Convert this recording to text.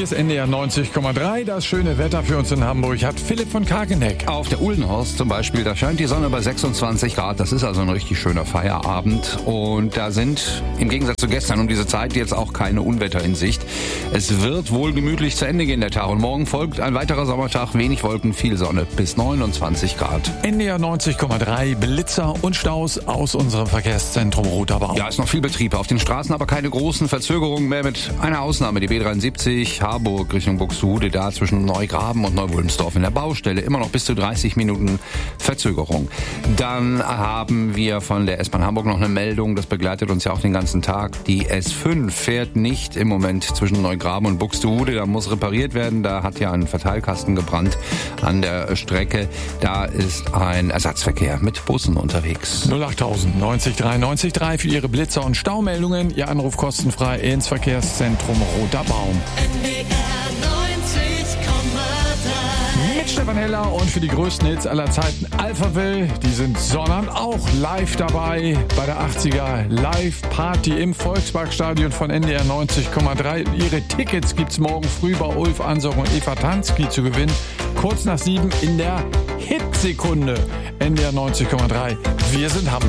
ist NDR 90,3. Das schöne Wetter für uns in Hamburg hat Philipp von Karkeneck. Auf der Uhlenhorst zum Beispiel, da scheint die Sonne bei 26 Grad. Das ist also ein richtig schöner Feierabend. Und da sind im Gegensatz zu gestern um diese Zeit jetzt auch keine Unwetter in Sicht. Es wird wohl gemütlich zu Ende gehen, der Tag. Und morgen folgt ein weiterer Sommertag, wenig Wolken, viel Sonne, bis 29 Grad. NDR 90,3, Blitzer und Staus aus unserem Verkehrszentrum Roter Baum. Ja, ist noch viel Betrieb auf den Straßen, aber keine großen Verzögerungen mehr, mit einer Ausnahme. Die B73 Harburg Richtung Buxtehude, da zwischen Neugraben und Neuwulmsdorf in der Baustelle. Immer noch bis zu 30 Minuten Verzögerung. Dann haben wir von der S-Bahn Hamburg noch eine Meldung, das begleitet uns ja auch den ganzen Tag. Die S5 fährt nicht im Moment zwischen Neugraben und Buxtehude. Da muss repariert werden. Da hat ja ein Verteilkasten gebrannt an der Strecke. Da ist ein Ersatzverkehr mit Bussen unterwegs. 08000 90 3 90 3 für Ihre Blitzer- und Staumeldungen. Ihr Anruf kostenfrei ins Verkehrszentrum Roter Baum. Mit Stefan Heller und für die größten Hits aller Zeiten Alphaville. Die sind sondern auch live dabei bei der 80er Live-Party im Volksparkstadion von NDR 90,3. Ihre Tickets gibt's morgen früh bei Ulf Ansok und Eva Tansky zu gewinnen. Kurz nach 7 in der Hitsekunde. NDR 90,3. Wir sind Hamburg.